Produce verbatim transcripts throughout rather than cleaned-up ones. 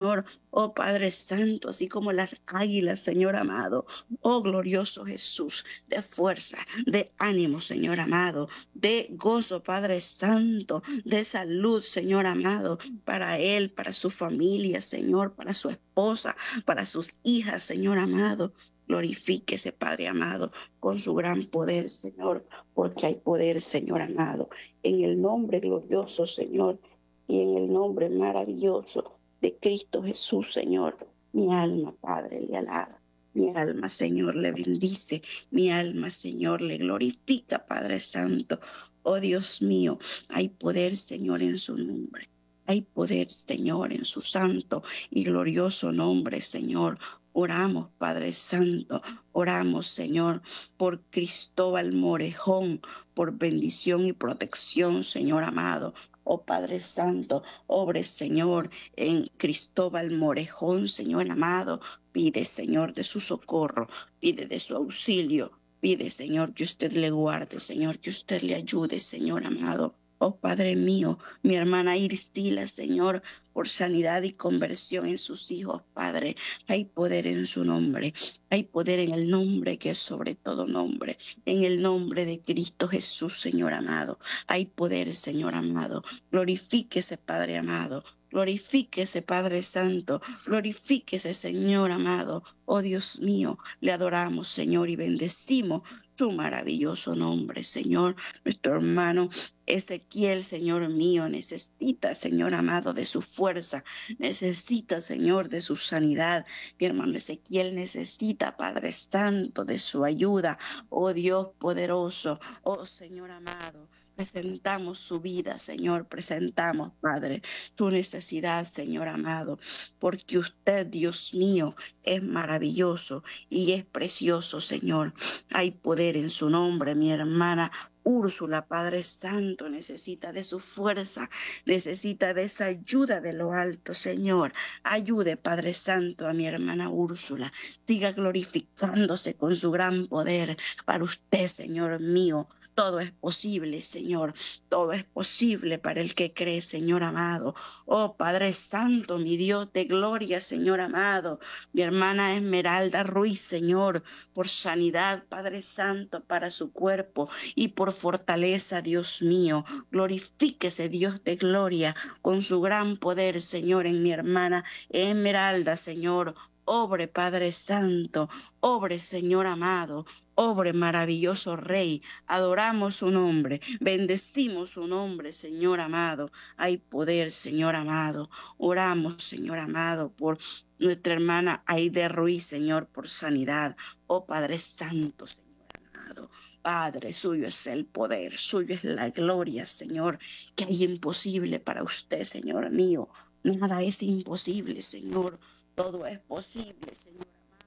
Señor. Oh Padre Santo, así como las águilas, Señor amado. Oh glorioso Jesús, de fuerza, de ánimo, Señor amado, de gozo, Padre Santo, de salud, Señor amado, para él, para su familia, Señor, para su esposa, para sus hijas, Señor amado. Glorifíquese, Padre amado, con su gran poder, Señor, porque hay poder, Señor amado, en el nombre glorioso, Señor, y en el nombre maravilloso de Cristo Jesús, Señor. Mi alma, Padre, le alaba. Mi alma, Señor, le bendice. Mi alma, Señor, le glorifica, Padre Santo. Oh Dios mío, hay poder, Señor, en su nombre. Hay poder, Señor, en su santo y glorioso nombre, Señor. Oramos, Padre Santo, oramos, Señor, por Cristóbal Morejón, por bendición y protección, Señor amado. Oh Padre Santo, obre, Señor, en Cristóbal Morejón, Señor amado. Pide, Señor, de su socorro, pide de su auxilio, pide, Señor, que usted le guarde, Señor, que usted le ayude, Señor amado. Oh Padre mío, mi hermana Irsila, Señor, por sanidad y conversión en sus hijos, Padre. Hay poder en su nombre, hay poder en el nombre que es sobre todo nombre, en el nombre de Cristo Jesús, Señor amado. Hay poder, Señor amado. Glorifíquese, Padre amado. Glorifíquese, Padre Santo. Glorifíquese, Señor amado. Oh Dios mío, le adoramos, Señor, y bendecimos su maravilloso nombre, Señor. Nuestro hermano Ezequiel, Señor mío, necesita, Señor amado, de su fuerza. Necesita, Señor, de su sanidad. Mi hermano Ezequiel necesita, Padre Santo, de su ayuda. Oh Dios poderoso, oh Señor amado. Presentamos su vida, Señor, presentamos, Padre, su necesidad, Señor amado, porque usted, Dios mío, es maravilloso y es precioso, Señor. Hay poder en su nombre, mi hermana Úrsula, Padre Santo, necesita de su fuerza, necesita de esa ayuda de lo alto, Señor. Ayude, Padre Santo, a mi hermana Úrsula. Siga glorificándose con su gran poder para usted, Señor mío. Todo es posible, Señor. Todo es posible para el que cree, Señor amado. Oh, Padre Santo, mi Dios de gloria, Señor amado. Mi hermana Esmeralda Ruiz, Señor, por sanidad, Padre Santo, para su cuerpo y por fortaleza, Dios mío. Glorifíquese, Dios de gloria, con su gran poder, Señor, en mi hermana Esmeralda, Señor. Obre, Padre Santo, obre, Señor amado, obre, maravilloso Rey. Adoramos su nombre, bendecimos su nombre, Señor amado. Hay poder, Señor amado. Oramos, Señor amado, por nuestra hermana Aide Ruiz, Señor, por sanidad. Oh Padre Santo, Señor amado. Padre, suyo es el poder, suyo es la gloria, Señor. Que hay imposible para usted, Señor mío. Nada es imposible, Señor. Todo es posible, Señor amado.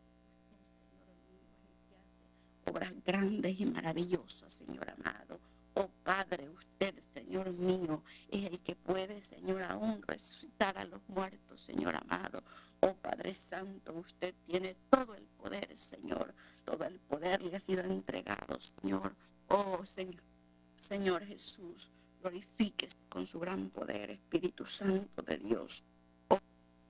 Usted, Señor mío, es el que hace obras grandes y maravillosas, Señor amado. Oh Padre, usted, Señor mío, es el que puede, Señor, aún resucitar a los muertos, Señor amado. Oh Padre Santo, usted tiene todo el poder, Señor. Todo el poder le ha sido entregado, Señor. Oh Señor, Señor Jesús, glorifíquese con su gran poder, Espíritu Santo de Dios. Oh,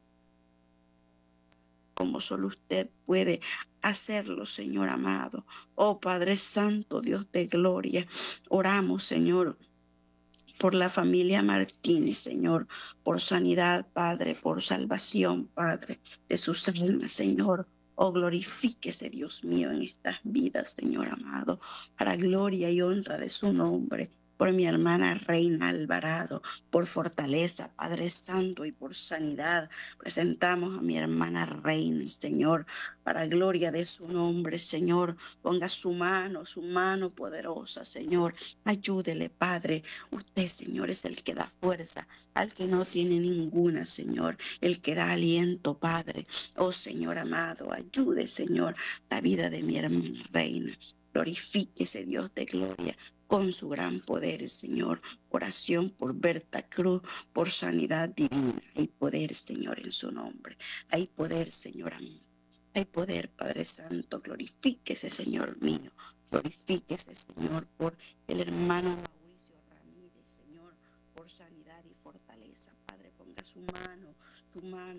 como solo usted puede hacerlo, Señor amado. Oh Padre Santo, Dios de gloria, oramos, Señor, por la familia Martínez, Señor, por sanidad, Padre, por salvación, Padre, de sus almas, Señor. Oh, glorifíquese, Dios mío, en estas vidas, Señor amado, para gloria y honra de su nombre. Por mi hermana Reina Alvarado, por fortaleza, Padre Santo, y por sanidad. Presentamos a mi hermana Reina, Señor, para gloria de su nombre, Señor. Ponga su mano, su mano poderosa, Señor. Ayúdele, Padre. Usted, Señor, es el que da fuerza al que no tiene ninguna, Señor. El que da aliento, Padre. Oh, Señor amado, ayude, Señor, la vida de mi hermana Reina. Glorifíquese, Dios de gloria, con su gran poder, Señor. Oración por Berta Cruz, por sanidad divina. Hay poder, Señor, en su nombre. Hay poder, Señor amado. Hay poder, Padre Santo. Glorifíquese, Señor mío. Glorifíquese, Señor, por el hermano Mauricio Ramírez, Señor, por sanidad y fortaleza. Padre, ponga su mano, su mano.